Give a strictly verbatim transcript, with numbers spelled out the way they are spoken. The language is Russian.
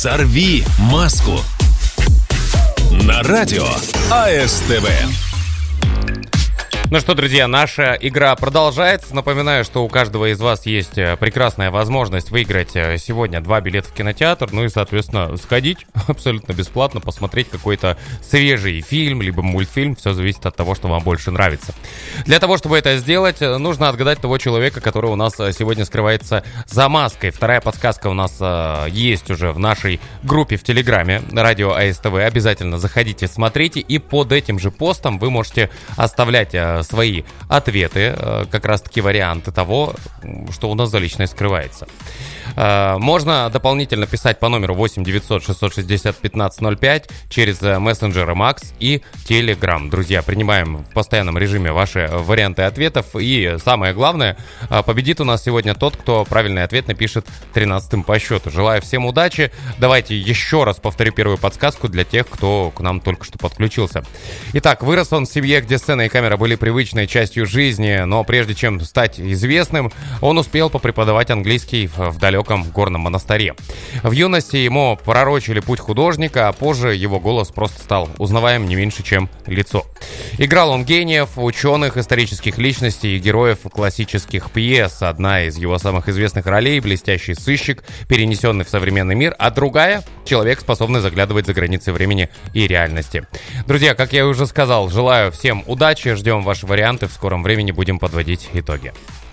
Сорви маску. На радио АСТВ. Ну что, друзья, наша игра продолжается. Напоминаю, что у каждого из вас есть прекрасная возможность выиграть сегодня два билета в кинотеатр, ну и, соответственно, сходить абсолютно бесплатно, посмотреть какой-то свежий фильм, либо мультфильм. Все зависит от того, что вам больше нравится. Для того, чтобы это сделать, нужно отгадать того человека, который у нас сегодня скрывается за маской. Вторая подсказка у нас есть уже в нашей группе в Телеграме «Радио АСТВ». Обязательно заходите, смотрите, и под этим же постом вы можете оставлять свои ответы, как раз-таки варианты того, что у нас за личность скрывается. Можно дополнительно писать по номеру восемь девятьсот шестьсот шестьдесят пятнадцать ноль пять через мессенджеры Макс и Telegram. Друзья, принимаем в постоянном режиме ваши варианты ответов. И самое главное, победит у нас сегодня тот, кто правильный ответ напишет тринадцатым по счету. Желаю всем удачи. Давайте еще раз повторю первую подсказку для тех, кто к нам только что подключился. Итак, вырос он в семье, где сцена и камера были привычной частью жизни, но прежде чем стать известным, он успел попреподавать английский в далеком горном монастыре. В юности ему пророчили путь художника, а позже его голос просто стал узнаваем не меньше, чем лицо. Играл он гениев, ученых, исторических личностей и героев классических пьес. Одна из его самых известных ролей — блестящий сыщик, перенесенный в современный мир, а другая — человек, способный заглядывать за границы времени и реальности. Друзья, как я уже сказал, желаю всем удачи, ждем ваши варианты, в скором времени будем подводить итоги.